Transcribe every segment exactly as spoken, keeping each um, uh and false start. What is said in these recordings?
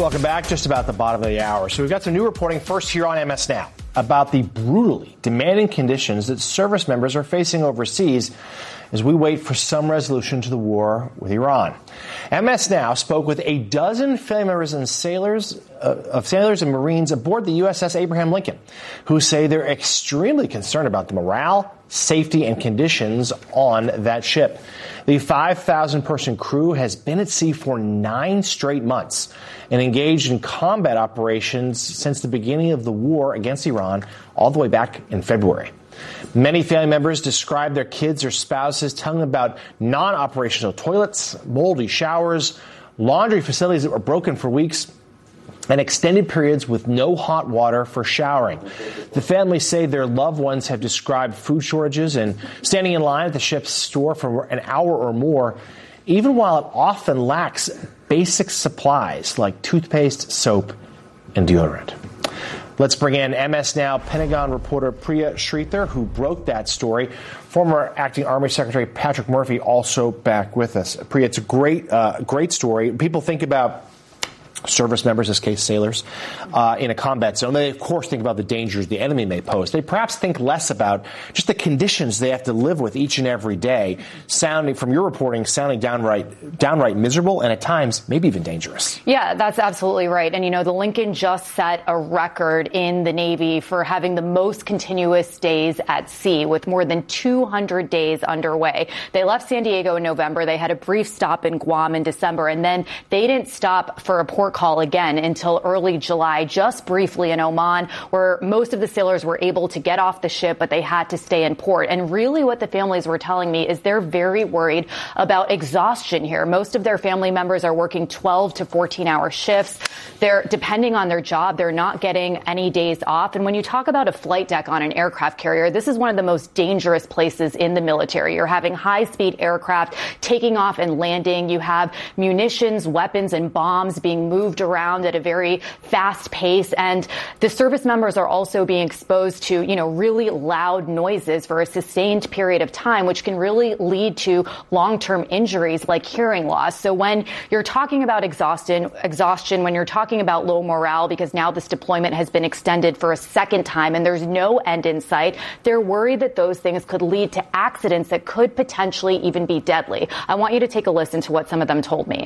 Welcome back. Just about the bottom of the hour. So we've got some new reporting first here on M S Now about the brutally demanding conditions that service members are facing overseas as we wait for some resolution to the war with Iran. M S Now spoke with a dozen family members and sailors uh, of sailors and Marines aboard the U S S Abraham Lincoln, who say they're extremely concerned about the morale, safety, and conditions on that ship. The five thousand person crew has been at sea for nine straight months and engaged in combat operations since the beginning of the war against Iran all the way back in February. Many family members describe their kids or spouses telling them about non-operational toilets, moldy showers, laundry facilities that were broken for weeks, and extended periods with no hot water for showering. The families say their loved ones have described food shortages and standing in line at the ship's store for an hour or more, even while it often lacks basic supplies like toothpaste, soap, and deodorant. Let's bring in M S Now Pentagon reporter Priya Sridhar, who broke that story. Former Acting Army Secretary Patrick Murphy also back with us. Priya, it's a great, uh, great story. People think about service members, in this case sailors, uh, in a combat zone. They, of course, think about the dangers the enemy may pose. They perhaps think less about just the conditions they have to live with each and every day, sounding, from your reporting, sounding downright, downright miserable and at times maybe even dangerous. Yeah, that's absolutely right. And, you know, the Lincoln just set a record in the Navy for having the most continuous days at sea, with more than two hundred days underway. They left San Diego in November. They had a brief stop in Guam in December, and then they didn't stop for a port call again until early July, just briefly in Oman, where most of the sailors were able to get off the ship, but they had to stay in port. And really what the families were telling me is they're very worried about exhaustion here. Most of their family members are working twelve to fourteen hour shifts. They're depending on their job. They're not getting any days off. And when you talk about a flight deck on an aircraft carrier, this is one of the most dangerous places in the military. You're having high speed aircraft taking off and landing. You have munitions, weapons, and bombs being moved moved around at a very fast pace. And the service members are also being exposed to, you know, really loud noises for a sustained period of time, which can really lead to long-term injuries like hearing loss. So when you're talking about exhaustion, exhaustion, when you're talking about low morale, because now this deployment has been extended for a second time and there's no end in sight, they're worried that those things could lead to accidents that could potentially even be deadly. I want you to take a listen to what some of them told me.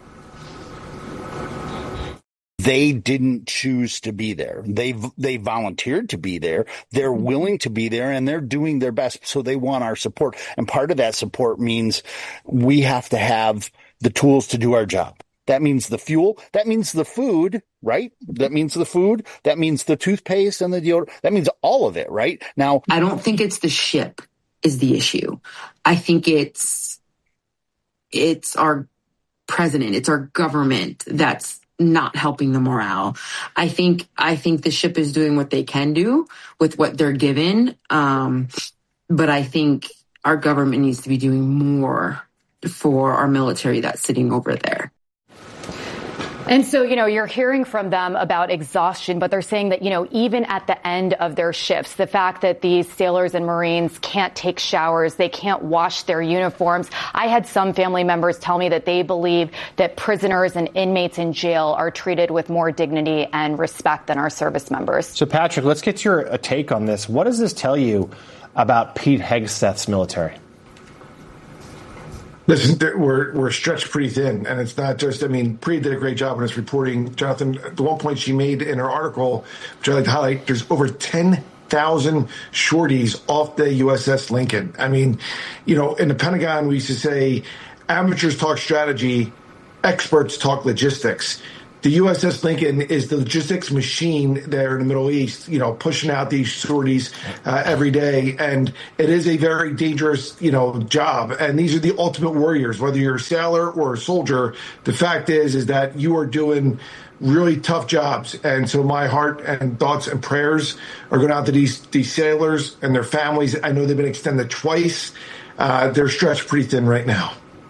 They didn't choose to be there. They they volunteered to be there. They're willing to be there, and they're doing their best. So they want our support. And part of that support means we have to have the tools to do our job. That means the fuel. That means the food, right? That means the food. That means the toothpaste and the deodorant. That means all of it, right? Now, I don't think it's the ship is the issue. I think it's it's our president. It's our government that's not helping the morale. I think I think the ship is doing what they can do with what they're given. Um, but I think our government needs to be doing more for our military that's sitting over there. And so, you know, you're hearing from them about exhaustion, but they're saying that, you know, even at the end of their shifts, the fact that these sailors and Marines can't take showers, they can't wash their uniforms. I had some family members tell me that they believe that prisoners and inmates in jail are treated with more dignity and respect than our service members. So, Patrick, let's get your a take on this. What does this tell you about Pete Hegseth's military? Listen, we're we're stretched pretty thin, and it's not just, I mean, Priya did a great job in his reporting. Jonathan, the one point she made in her article, which I like to highlight, there's over ten thousand shorties off the U S S Lincoln. I mean, you know, in the Pentagon, we used to say, amateurs talk strategy, experts talk logistics. The U S S Lincoln is the logistics machine there in the Middle East, you know, pushing out these sorties uh, every day. And it is a very dangerous, you know, job. And these are the ultimate warriors, whether you're a sailor or a soldier. The fact is, is that you are doing really tough jobs. And so my heart and thoughts and prayers are going out to these, these sailors and their families. I know they've been extended twice. Uh, they're stretched pretty thin right now.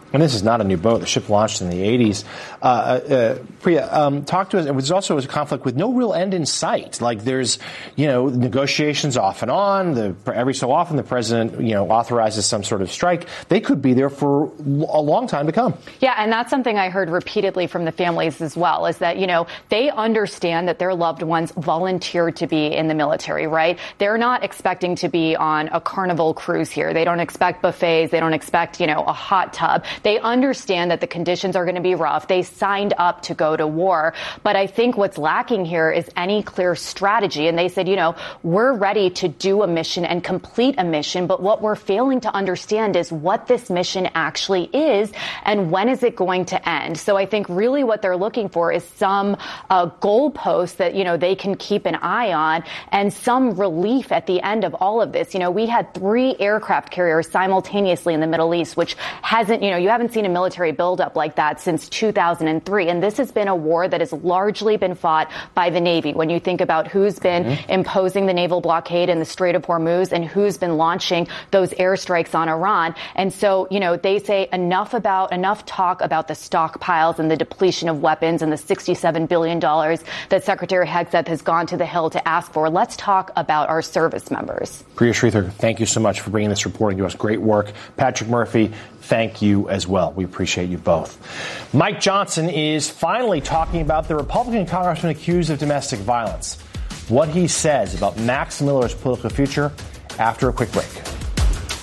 And this is not a new boat. The ship launched in the eighties. Uh, uh, Priya, um, talk to us. It was also a conflict with no real end in sight. Like there's, you know, negotiations off and on. The, every so often the president, you know, authorizes some sort of strike. They could be there for a long time to come. Yeah, and that's something I heard repeatedly from the families as well, is that, you know, they understand that their loved ones volunteered to be in the military, right? They're not expecting to be on a Carnival cruise here. They don't expect buffets. They don't expect, you know, a hot tub. They understand that the conditions are going to be rough. They signed up to go to war. But I think what's lacking here is any clear strategy. And they said, you know, we're ready to do a mission and complete a mission. But what we're failing to understand is what this mission actually is and when is it going to end. So I think really what they're looking for is some uh, goalpost that, you know, they can keep an eye on and some relief at the end of all of this. You know, we had three aircraft carriers simultaneously in the Middle East, which hasn't, you know, you haven't seen a military buildup like that since two thousand three. And this has been a war that has largely been fought by the Navy. When you think about who's been mm-hmm. imposing the naval blockade in the Strait of Hormuz and who's been launching those airstrikes on Iran. And so, you know, they say enough about, enough talk about the stockpiles and the depletion of weapons and the sixty-seven billion dollars that Secretary Hegseth has gone to the Hill to ask for. Let's talk about our service members. Priya Sridhar, thank you so much for bringing this reporting to us. Great work. Patrick Murphy, thank you as well. We appreciate you both. Mike Johnson is finally talking about the Republican congressman accused of domestic violence. What he says about Max Miller's political future after a quick break.